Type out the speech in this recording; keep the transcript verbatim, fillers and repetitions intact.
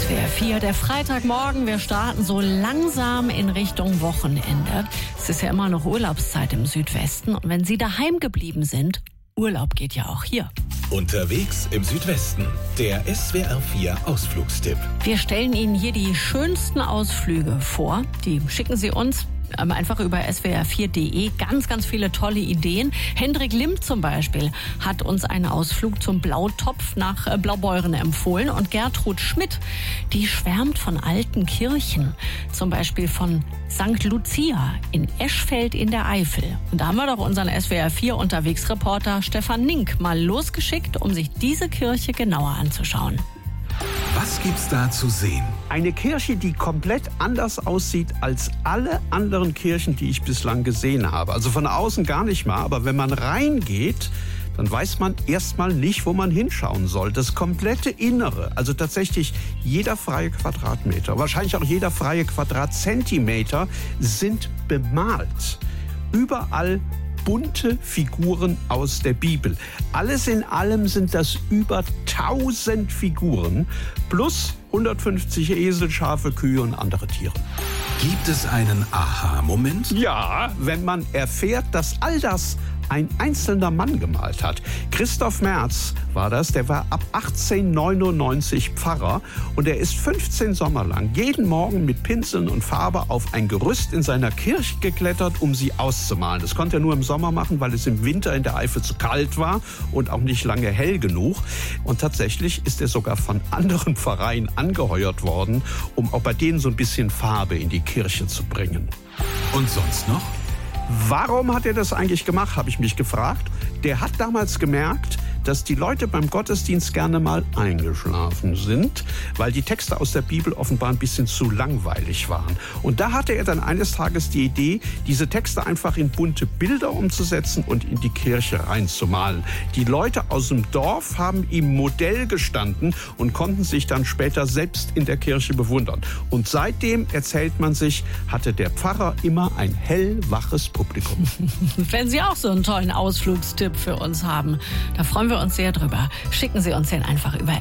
S W R vier, der Freitagmorgen. Wir starten so langsam in Richtung Wochenende. Es ist ja immer noch Urlaubszeit im Südwesten. Und wenn Sie daheim geblieben sind, Urlaub geht ja auch hier. Unterwegs im Südwesten, der S W R vier Ausflugstipp. Wir stellen Ihnen hier die schönsten Ausflüge vor. Die schicken Sie uns einfach über S W R vier punkt de. Ganz, ganz viele tolle Ideen. Hendrik Limm zum Beispiel hat uns einen Ausflug zum Blautopf nach Blaubeuren empfohlen. Und Gertrud Schmidt, die schwärmt von alten Kirchen. Zum Beispiel von Sankt Lucia in Eschfeld in der Eifel. Und da haben wir doch unseren S W R vier Unterwegsreporter Stefan Nink mal losgeschickt, um sich diese Kirche genauer anzuschauen. Was gibt's da zu sehen? Eine Kirche, die komplett anders aussieht als alle anderen Kirchen, die ich bislang gesehen habe. Also von außen gar nicht mal, aber wenn man reingeht, dann weiß man erstmal nicht, wo man hinschauen soll. Das komplette Innere, also tatsächlich jeder freie Quadratmeter, wahrscheinlich auch jeder freie Quadratzentimeter, sind bemalt. Überall bunte Figuren aus der Bibel. Alles in allem sind das über tausend Figuren plus hundertfünfzig Esel, Schafe, Kühe und andere Tiere. Gibt es einen Aha-Moment? Ja, wenn man erfährt, dass all das ein einzelner Mann gemalt hat. Christoph Merz war das, der war ab achtzehnhundertneunundneunzig Pfarrer und er ist fünfzehn Sommer lang jeden Morgen mit Pinseln und Farbe auf ein Gerüst in seiner Kirche geklettert, um sie auszumalen. Das konnte er nur im Sommer machen, weil es im Winter in der Eifel zu kalt war und auch nicht lange hell genug. Und tatsächlich ist er sogar von anderen Pfarreien angeheuert worden, um auch bei denen so ein bisschen Farbe in die Kirche zu bringen. Und sonst noch? Warum hat er das eigentlich gemacht, habe ich mich gefragt. Der hat damals gemerkt, dass die Leute beim Gottesdienst gerne mal eingeschlafen sind, weil die Texte aus der Bibel offenbar ein bisschen zu langweilig waren. Und da hatte er dann eines Tages die Idee, diese Texte einfach in bunte Bilder umzusetzen und in die Kirche reinzumalen. Die Leute aus dem Dorf haben ihm Modell gestanden und konnten sich dann später selbst in der Kirche bewundern. Und seitdem, erzählt man sich, hatte der Pfarrer immer ein hellwaches Publikum. Wenn Sie auch so einen tollen Ausflugstipp für uns haben, da freuen wir uns sehr drüber. Schicken Sie uns den einfach über